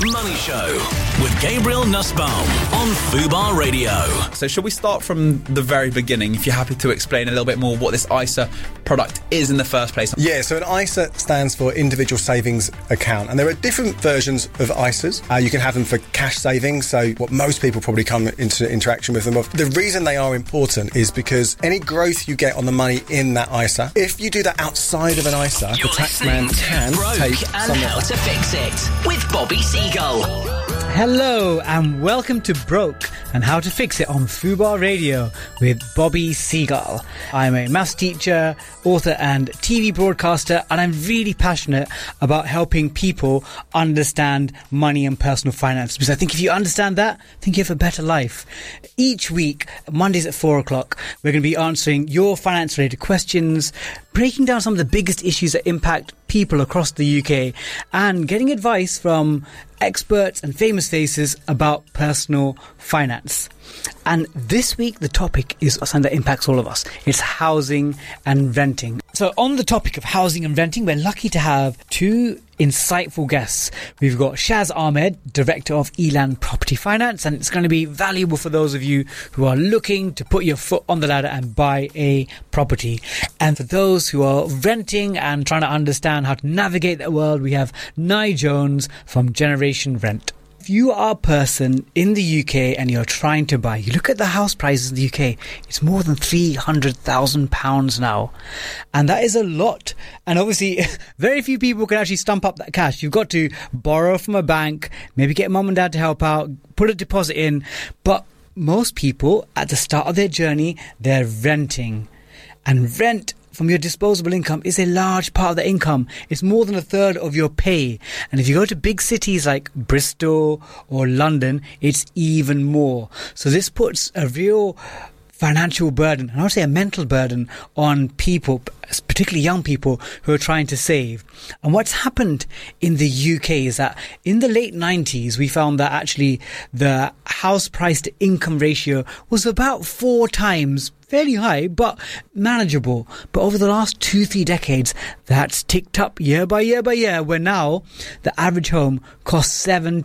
The Money Show with Gabriel Nussbaum on Fubar Radio. So shall we start from the very beginning, if you're happy to explain a little bit more what this ISA product is in the first place? Yeah, so an ISA stands for Individual Savings Account, and there are different versions of ISAs. You can have them for cash savings, so what most people probably come into interaction with them of. The reason they are important is because any growth you get on the money in that ISA, if you do that outside of an ISA, You're the taxman can take and some How of to Fix It with Bobby Seagull. Hello and welcome to Broke and How to Fix It on Fubar Radio with Bobby Seagull. I'm a maths teacher, author and TV broadcaster, and I'm really passionate about helping people understand money and personal finance, because I think if you understand that, I think you have a better life. Each week, Mondays at 4 o'clock, we're going to be answering your finance related questions, breaking down some of the biggest issues that impact people across the UK, and getting advice from experts and famous faces about personal finance. And this week the topic is something that impacts all of us. It's housing and renting. So on the topic of housing and renting, we're lucky to have two insightful guests. We've got Shaz Ahmed, Director of Elan Property Finance, and it's going to be valuable for those of you who are looking to put your foot on the ladder and buy a property. And for those who are renting and trying to understand how to navigate that world, we have Nye Jones from Generation Rent. If you are a person in the UK and you're trying to buy, you look at the house prices in the UK, it's more than £300,000 now. And that is a lot. And obviously, very few people can actually stump up that cash. You've got to borrow from a bank, maybe get mum and dad to help out, put a deposit in. But most people, at the start of their journey, they're renting. And rent from your disposable income is a large part of the income. It's more than a third of your pay. And if you go to big cities like Bristol or London, it's even more. So this puts a real financial burden, and I would say a mental burden, on people, particularly young people who are trying to save. And what's happened in the UK is that in the late 90s, we found that actually the house price to income ratio was about 4 times, fairly high, but manageable. But over the last 2-3 decades, that's ticked up year by year by year, where now the average home costs £7,000